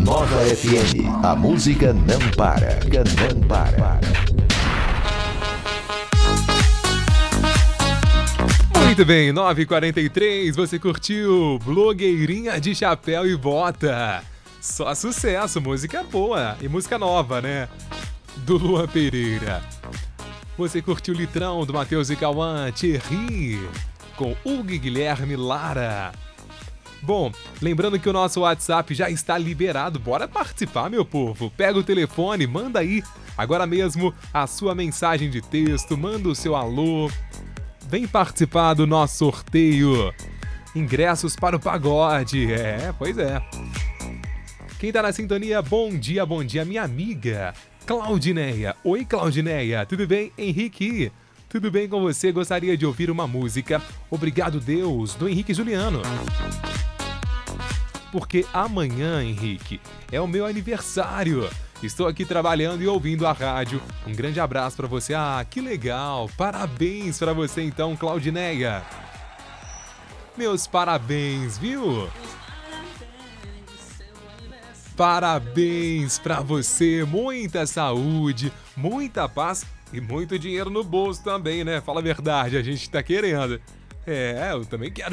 Nova FM. A música não para. Não para. Muito bem, 9h43, você curtiu Blogueirinha de Chapéu e Bota. Só sucesso, música boa e música nova, né? Do Luan Pereira. Você curtiu Litrão do Matheus e Cauã, Thierry, com Hugo e Guilherme Lara. Bom, lembrando que o nosso WhatsApp já está liberado, bora participar, meu povo. Pega o telefone, manda aí, agora mesmo, a sua mensagem de texto, manda o seu alô. Vem participar do nosso sorteio. Ingressos para o pagode. Pois é. Quem tá na sintonia, bom dia, minha amiga Claudineia. Oi, Claudineia, tudo bem? Henrique, tudo bem com você? Gostaria de ouvir uma música Obrigado Deus, do Henrique Juliano. Porque amanhã, Henrique, é o meu aniversário. Estou aqui trabalhando e ouvindo a rádio. Um grande abraço pra você. Ah, que legal. Parabéns pra você então, Claudineia. Meus parabéns, viu? Parabéns pra você. Muita saúde, muita paz e muito dinheiro no bolso também, né? Fala a verdade, a gente tá querendo. Eu também quero